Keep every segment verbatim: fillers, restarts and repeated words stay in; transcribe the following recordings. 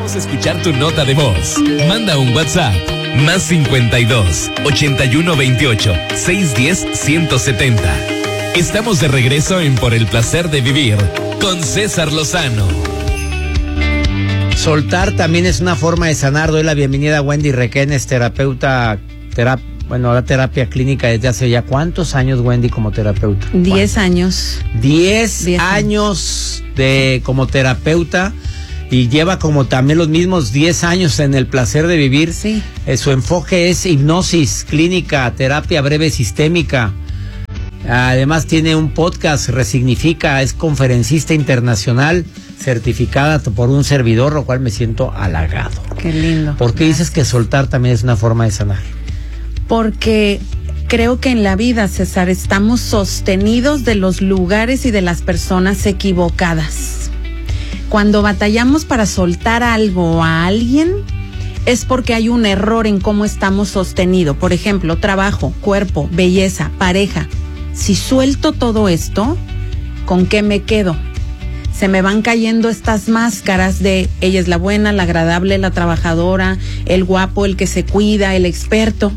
Queremos escuchar tu nota de voz. Manda un WhatsApp. Más cincuenta y dos, ochenta y uno veintiocho, seiscientos diez, ciento setenta. Estamos de regreso en Por el Placer de Vivir con César Lozano. Soltar también es una forma de sanar. Doy la bienvenida a Wendy Requenes, terapeuta, terap, bueno, ahora terapia clínica desde hace ya ¿cuántos años, Wendy, como terapeuta? Diez años. Diez, Diez años de como terapeuta. Y lleva como también los mismos diez años en el placer de vivir. Sí. Eh, su enfoque es hipnosis clínica, terapia breve sistémica. Además tiene un podcast, Resignifica, es conferencista internacional, certificada por un servidor, lo cual me siento halagado. Qué lindo. ¿Por qué dices que soltar también es una forma de sanar? Porque creo que en la vida, César, estamos sostenidos de los lugares y de las personas equivocadas. Cuando batallamos para soltar algo o a alguien, es porque hay un error en cómo estamos sostenidos. Por ejemplo, trabajo, cuerpo, belleza, pareja. Si suelto todo esto, ¿con qué me quedo? Se me van cayendo estas máscaras de ella es la buena, la agradable, la trabajadora, el guapo, el que se cuida, el experto.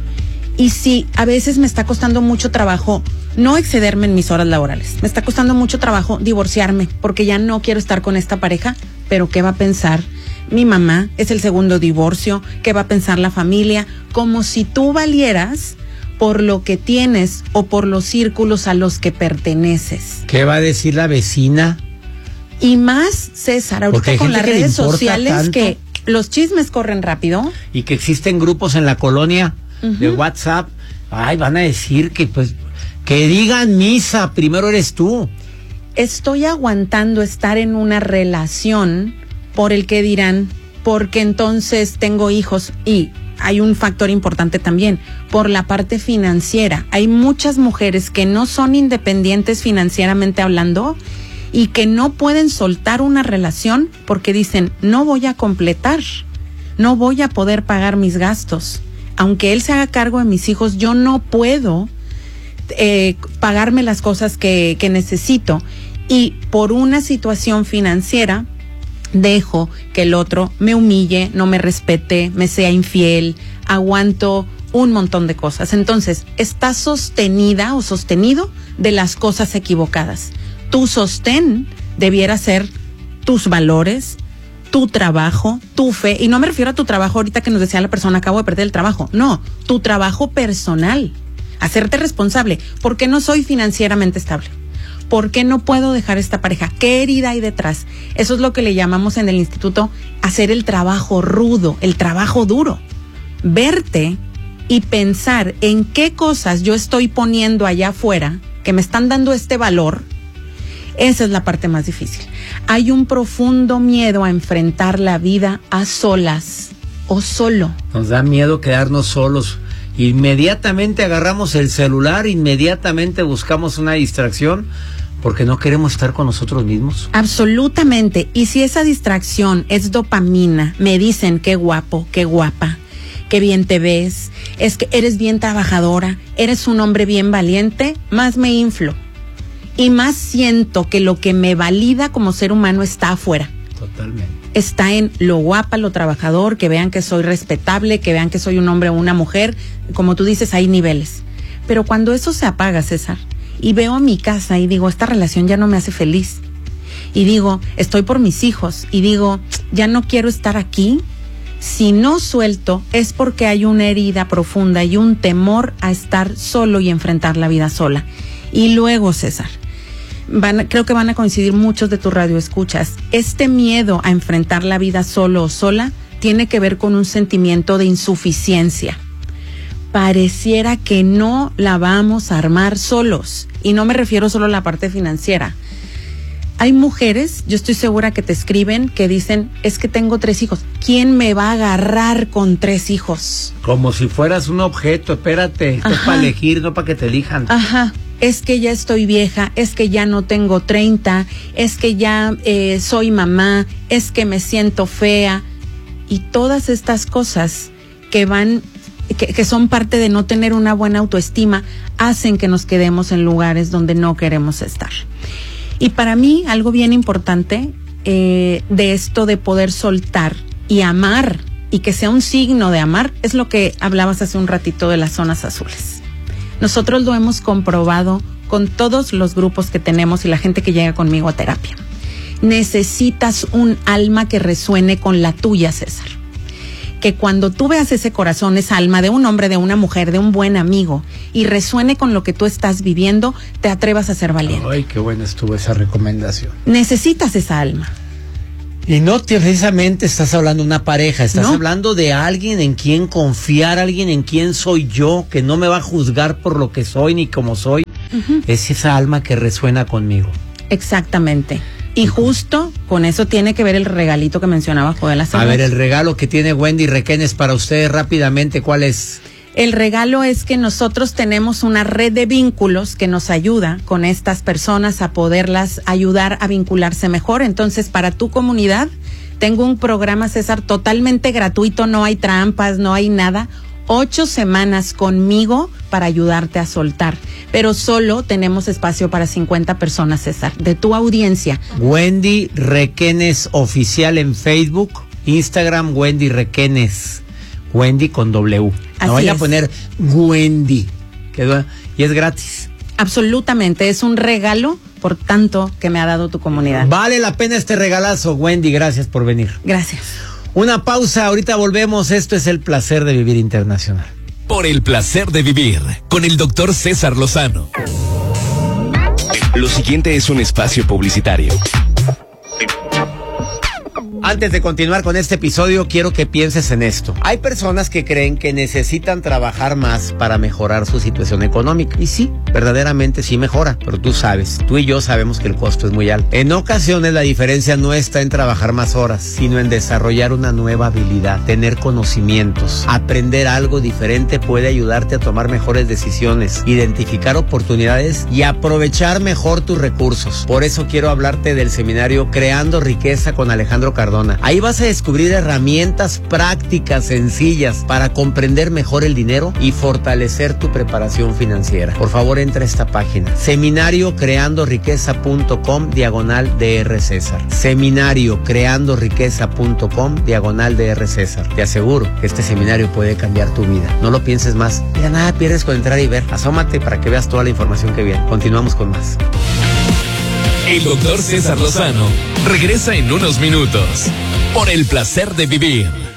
Y si a veces me está costando mucho trabajo no excederme en mis horas laborales, me está costando mucho trabajo divorciarme porque ya no quiero estar con esta pareja, pero ¿qué va a pensar mi mamá? Es el segundo divorcio. ¿Qué va a pensar la familia? Como si tú valieras por lo que tienes o por los círculos a los que perteneces. ¿Qué va a decir la vecina? Y más, César, ahorita con las redes sociales tanto, que los chismes corren rápido. Y que existen grupos en la colonia uh-huh. de WhatsApp. Ay, van a decir que pues que digan misa, primero eres tú. Estoy aguantando estar en una relación por el que dirán, porque entonces tengo hijos. Y hay un factor importante también, por la parte financiera. Hay muchas mujeres que no son independientes financieramente hablando y que no pueden soltar una relación porque dicen, no voy a completar, no voy a poder pagar mis gastos. Aunque él se haga cargo de mis hijos, yo no puedo eh, pagarme las cosas que, que necesito. Y por una situación financiera, dejo que el otro me humille, no me respete, me sea infiel, aguanto un montón de cosas. Entonces, está sostenida o sostenido de las cosas equivocadas. Tu sostén debiera ser tus valores, tu trabajo, tu fe. Y no me refiero a tu trabajo ahorita que nos decía la persona, acabo de perder el trabajo. No, tu trabajo personal. Hacerte responsable. ¿Por qué no soy financieramente estable? ¿Por qué no puedo dejar esta pareja? ¿Qué herida hay detrás? Eso es lo que le llamamos en el instituto hacer el trabajo rudo, el trabajo duro. Verte y pensar en qué cosas yo estoy poniendo allá afuera que me están dando este valor. Esa es la parte más difícil. Hay un profundo miedo a enfrentar la vida a solas o solo. Nos da miedo quedarnos solos. Inmediatamente agarramos el celular, inmediatamente buscamos una distracción porque no queremos estar con nosotros mismos. Absolutamente. Y si esa distracción es dopamina, me dicen qué guapo, qué guapa, qué bien te ves, es que eres bien trabajadora, eres un hombre bien valiente, más me inflo. Y más siento que lo que me valida como ser humano está afuera. Totalmente. Está en lo guapa, lo trabajador, que vean que soy respetable, que vean que soy un hombre o una mujer. Como tú dices, hay niveles. Pero cuando eso se apaga, César, y veo mi casa y digo, esta relación ya no me hace feliz. Y digo, estoy por mis hijos. Y digo, ya no quiero estar aquí. Si no suelto, es porque hay una herida profunda y un temor a estar solo y enfrentar la vida sola. Y luego, César, Van, creo que van a coincidir muchos de tus radioescuchas. Este miedo a enfrentar la vida solo o sola tiene que ver con un sentimiento de insuficiencia. Pareciera que no la vamos a armar solos. Y no me refiero solo a la parte financiera. Hay mujeres, yo estoy segura que te escriben, que dicen, es que tengo tres hijos. ¿Quién me va a agarrar con tres hijos? Como si fueras un objeto, espérate. Esto es para elegir, no para que te elijan. Ajá. Es que ya estoy vieja, es que ya no tengo treinta, es que ya eh, soy mamá, es que me siento fea. Y todas estas cosas que van, que, que son parte de no tener una buena autoestima, hacen que nos quedemos en lugares donde no queremos estar. Y para mí, algo bien importante, eh, de esto de poder soltar y amar, y que sea un signo de amar, es lo que hablabas hace un ratito de las zonas azules. Nosotros lo hemos comprobado con todos los grupos que tenemos y la gente que llega conmigo a terapia. Necesitas un alma que resuene con la tuya, César. Que cuando tú veas ese corazón, esa alma de un hombre, de una mujer, de un buen amigo, y resuene con lo que tú estás viviendo, te atrevas a ser valiente. Ay, qué buena estuvo esa recomendación. Necesitas esa alma. Y no te, precisamente estás hablando de una pareja, estás No. hablando de alguien en quien confiar, alguien en quien soy yo, que no me va a juzgar por lo que soy ni como soy. Uh-huh. Es esa alma que resuena conmigo. Exactamente. Y justo con eso tiene que ver el regalito que mencionaba Joel hace A rato. ver, el regalo que tiene Wendy Requenes para ustedes rápidamente, ¿cuál es? El regalo es que nosotros tenemos una red de vínculos que nos ayuda con estas personas a poderlas ayudar a vincularse mejor. Entonces, para tu comunidad, tengo un programa, César, totalmente gratuito, no hay trampas, no hay nada. Ocho semanas conmigo para ayudarte a soltar. Pero solo tenemos espacio para cincuenta personas, César, de tu audiencia. Wendy Requenes Oficial en Facebook, Instagram, Wendy Requenes. Wendy con W. No vaya a poner Wendy. Quedó, y es gratis. Absolutamente, es un regalo por tanto que me ha dado tu comunidad. Vale la pena este regalazo, Wendy, gracias por venir. Gracias. Una pausa, ahorita volvemos. Esto es El Placer de Vivir Internacional. Por el placer de vivir, con el doctor César Lozano. Lo siguiente es un espacio publicitario. Antes de continuar con este episodio, quiero que pienses en esto. Hay personas que creen que necesitan trabajar más para mejorar su situación económica. Y sí, verdaderamente sí mejora. Pero tú sabes, tú y yo sabemos que el costo es muy alto. En ocasiones la diferencia no está en trabajar más horas, sino en desarrollar una nueva habilidad, tener conocimientos. Aprender algo diferente puede ayudarte a tomar mejores decisiones, identificar oportunidades y aprovechar mejor tus recursos. Por eso quiero hablarte del seminario Creando Riqueza con Alejandro Cardona. Ahí vas a descubrir herramientas prácticas, sencillas, para comprender mejor el dinero y fortalecer tu preparación financiera. Por favor, entra a esta página, seminario creando riqueza punto com diagonal DR César. seminario creando riqueza punto com diagonal DR César. Te aseguro que este seminario puede cambiar tu vida. No lo pienses más. Mira, nada pierdes con entrar y ver. Asómate para que veas toda la información que viene. Continuamos con más. El doctor César Lozano regresa en unos minutos por el placer de vivir.